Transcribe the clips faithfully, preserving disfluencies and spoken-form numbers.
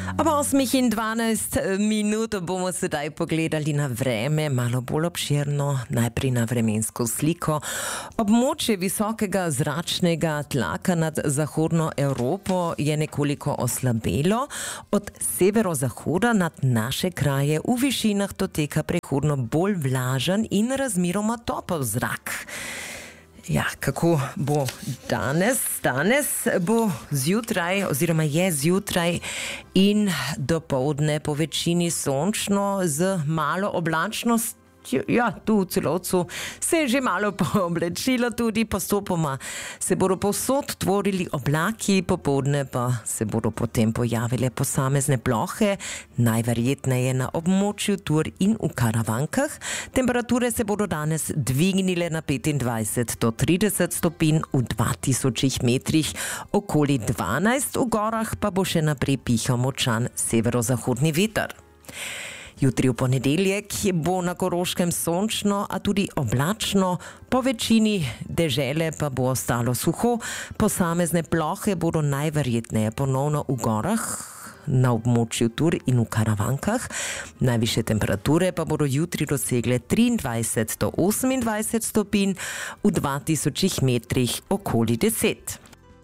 Ob osmih in dvanajst minut bomo sedaj pogledali na vreme, malo bolj obširno, najprej na vremensko sliko. Območje visokega zračnega tlaka nad zahodno Evropo je nekoliko oslabelo. Od severozahoda nad naše kraje v višinah doteka prehodno bolj vlažen in razmeroma topel zrak. Ja, kako bo danes? Danes bo zjutraj oziroma je zjutraj in dopoldne po večini sončno z malo oblačnostjo. Ja, tu v Celovcu se je že malo pooblečilo, tudi postopoma se bodo povsod tvorili oblaki, popoldne pa se bodo potem pojavile posamezne plohe, najverjetneje na območju Tur in v Karavankah. Temperature se bodo danes dvignile na petindvajset do trideset stopinj, v dva tisoč metrih okoli dvanajst, v gorah pa bo še naprej pihal močan severozahodni veter. Jutri v ponedeljek bo na Koroškem sončno, a tudi oblačno, po večini dežele pa bo ostalo suho, posamezne plohe bodo najverjetneje ponovno v gorah, na območju Tur in v Karavankah. Najvišje temperature pa bodo jutri dosegle triindvajset do osemindvajset stopinj, v dva tisoč metrih okoli deset.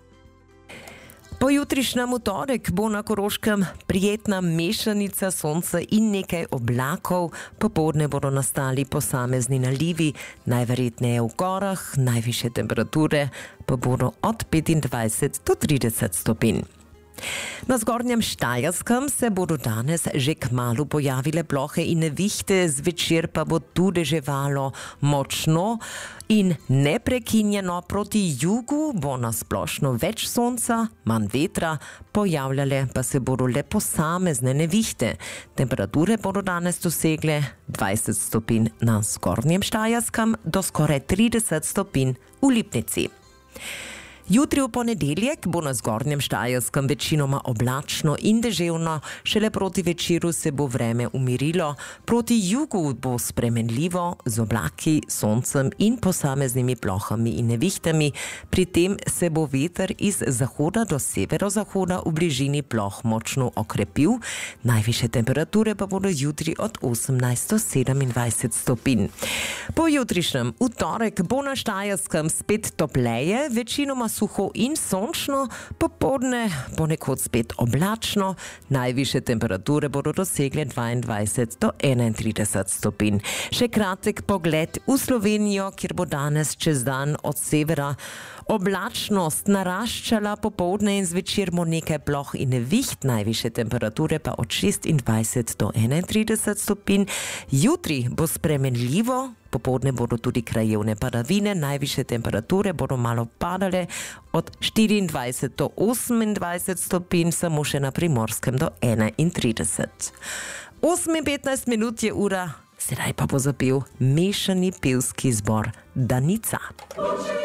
Po jutrišnjem torek bo na Koroškem prijetna mešanica sonca in nekaj oblakov, popoldne bodo nastali posamezni nalivi, najverjetneje v gorah, najvišje temperature pa bodo od petindvajset do trideset stopinj. Na zgornjem Štajerskem se bodo danes že kmalu pojavile plohe in nevihte, zvečer pa bo tu deževalo močno in neprekinjeno. Proti jugu bo na splošno več sonca, manj vetra, pojavljale pa se bodo le posamezne nevihte. Temperature bodo danes dosegle dvajset stopinj na zgornjem Štajerskem do skoraj trideset stopinj v Lipnici. Jutri v ponedeljek bo na zgornjem Štajerskem večinoma oblačno in deževno, šele proti večeru se bo vreme umirilo, proti jugu bo spremenljivo z oblaki, soncem in posameznimi plohami in nevihtami, pri tem se bo veter iz zahoda do severozahoda v bližini ploh močno okrepil, najvišje temperature pa bodo jutri od osemnajst do sedemindvajset stopinj. Po jutrišnjem v torek bo na Štajerskem spet topleje, večinoma suho in sončno, popoldne ponekod spet oblačno, najvišje temperature bodo dosegle dvaindvajset do enaintrideset stopinj. Še kratek pogled v Slovenijo, kjer bo danes čez dan od severa oblačnost naraščala, popoldne in zvečer bo nekaj ploh in neviht, najvišje temperature pa od šestindvajset do enaintrideset stopinj. Jutri bo spremenljivo, popoldne bodo tudi krajevne padavine, najvišje temperature bodo malo padale od štiriindvajset do osemindvajset stopinj, samo še na Primorskem do enaintrideset. osem in petnajst minut je ura, sedaj pa bo zapel mešani pevski zbor Danica.